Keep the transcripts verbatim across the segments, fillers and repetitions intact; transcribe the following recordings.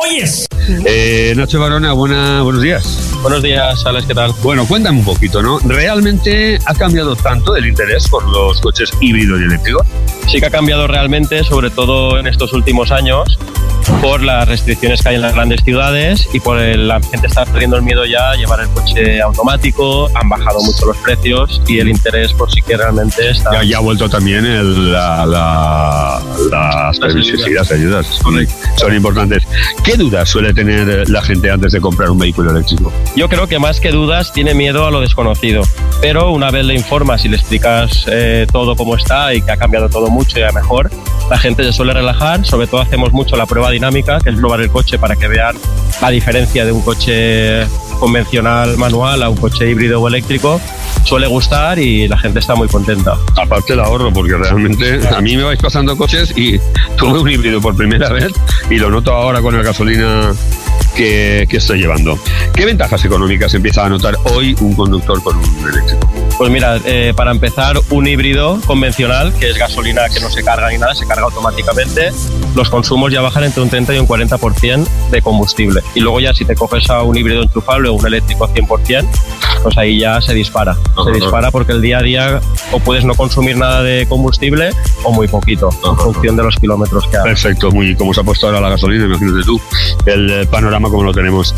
calles. Eh, Nacho Barona, buena, buenos días. Buenos días, Alex, ¿qué tal? Bueno, cuéntame un poquito, ¿no? ¿Realmente ha cambiado tanto el interés por los coches híbridos y eléctricos? Sí que ha cambiado realmente, sobre todo en estos últimos años, por las restricciones que hay en las grandes ciudades y por el, la gente está perdiendo el miedo ya a llevar el coche automático, han bajado mucho los precios y el interés por sí que realmente está... Ya, ya ha vuelto también el, la, la, las, las, ayudas. Sí, las ayudas, son, son importantes. ¿Qué dudas suele tener la gente antes de comprar un vehículo eléctrico? Yo creo que más que dudas tiene miedo a lo desconocido, pero una vez le informas y le explicas eh, todo cómo está y que ha cambiado todo mucho y a mejor, la gente se suele relajar. Sobre todo hacemos mucho la prueba dinámica, que es probar el coche para que vean la diferencia de un coche convencional manual a un coche híbrido o eléctrico. Suele gustar y la gente está muy contenta. Aparte el ahorro, porque realmente a mí me vais pasando coches y tuve un híbrido por primera vez y lo noto ahora con la gasolina que, que estoy llevando. ¿Qué ventajas económicas empieza a notar hoy un conductor con un eléctrico? Pues mira, eh, para empezar, un híbrido convencional, que es gasolina que no se carga ni nada, se carga automáticamente, los consumos ya bajan entre un treinta y un cuarenta por ciento de combustible. Y luego ya si te coges a un híbrido enchufable o un eléctrico cien por ciento, pues ahí ya se dispara. Uh-huh. Se dispara porque el día a día o puedes no consumir nada de combustible o muy poquito, uh-huh, en función de los kilómetros que hagas. Perfecto, muy como se ha puesto ahora la gasolina, imagínate tú, el panorama como lo tenemos.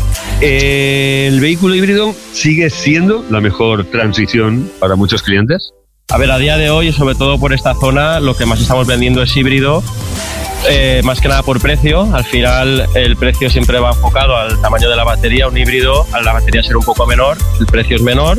¿El vehículo híbrido sigue siendo la mejor transición para muchos clientes? A ver, a día de hoy, sobre todo por esta zona, lo que más estamos vendiendo es híbrido. Eh, más que nada por precio. Al final el precio siempre va enfocado al tamaño de la batería. Un híbrido, al la batería ser un poco menor, el precio es menor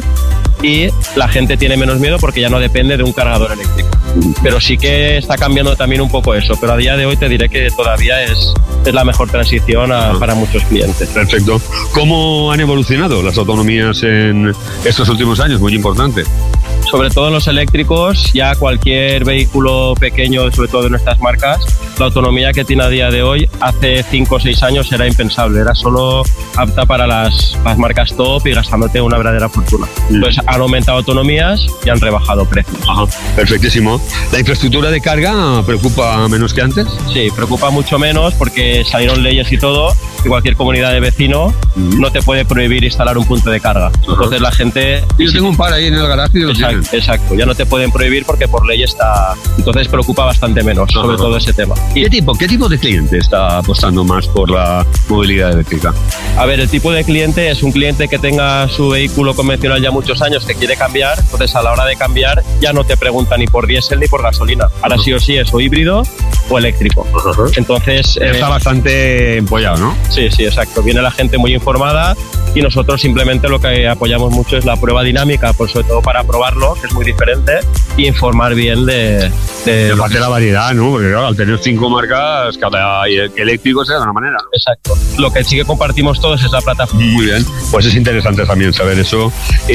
y la gente tiene menos miedo porque ya no depende de un cargador eléctrico. Pero sí que está cambiando también un poco eso, pero a día de hoy te diré que todavía es, es la mejor transición a, para muchos clientes. Perfecto. ¿Cómo han evolucionado las autonomías en estos últimos años? Muy importante. Sobre todo en los eléctricos, ya cualquier vehículo pequeño, sobre todo de nuestras marcas, la autonomía que tiene a día de hoy, hace cinco o seis años era impensable, era solo apta para las, las marcas top y gastándote una verdadera fortuna. Mm. Entonces han aumentado autonomías y han rebajado precios. Ajá, perfectísimo. ¿La infraestructura de carga preocupa menos que antes? Sí, preocupa mucho menos porque salieron leyes y todo y cualquier comunidad de vecino mm. no te puede prohibir instalar un punto de carga. Ajá. Entonces la gente... Yo tengo un par ahí en el garaje y lo tienen. Exacto, ya no te pueden prohibir porque por ley está... Entonces preocupa bastante menos, Ajá. sobre todo ese tema. ¿Qué tipo, ¿Qué tipo de cliente está apostando más por la movilidad eléctrica? A ver, el tipo de cliente es un cliente que tenga su vehículo convencional ya muchos años, que quiere cambiar, entonces a la hora de cambiar ya no te pregunta ni por diésel ni por gasolina. Ahora Ajá. sí o sí es o híbrido o eléctrico. Ajá. Entonces... Está eh, bastante empollado, ¿no? Sí, sí, exacto. Viene la gente muy informada y nosotros simplemente lo que apoyamos mucho es la prueba dinámica, pues sobre todo para probarlo, que es muy diferente, y informar bien de... De, de parte de la variedad, ¿no? Porque claro, al tener cinco marcas, cada eléctrico sea de una manera. Exacto. Lo que sí que compartimos todos es la plataforma. Muy bien. Pues es interesante también saber eso.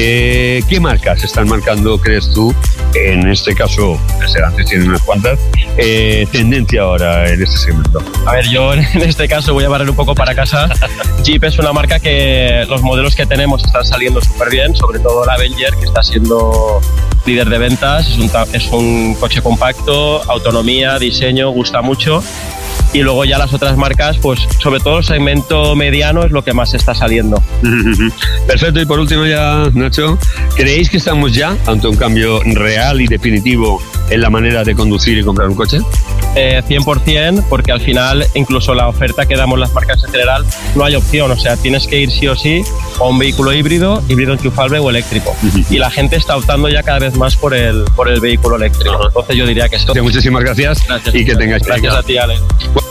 Eh, ¿Qué marcas están marcando, crees tú, en este caso, antes tienen unas cuantas, eh, tendencia ahora en este segmento? A ver, yo en este caso voy a barrer un poco para casa. Jeep es una marca que los modelos que tenemos están saliendo súper bien, sobre todo la Avenger, que está siendo líder de ventas. Es un, es un coche compacto, autonomía, diseño, gusta mucho. Y luego ya las otras marcas, pues sobre todo el segmento mediano es lo que más está saliendo. Perfecto, y por último ya, Nacho, ¿creéis que estamos ya ante un cambio real y definitivo en la manera de conducir y comprar un coche? Eh, cien por ciento, porque al final incluso la oferta que damos las marcas en general no hay opción, o sea, tienes que ir sí o sí a un vehículo híbrido, híbrido enchufable o eléctrico. Uh-huh. Y la gente está optando ya cada vez más por el, por el vehículo eléctrico. Uh-huh. Entonces yo diría que sí. Muchísimas gracias, gracias y que tengáis Gracias a ti, Alex.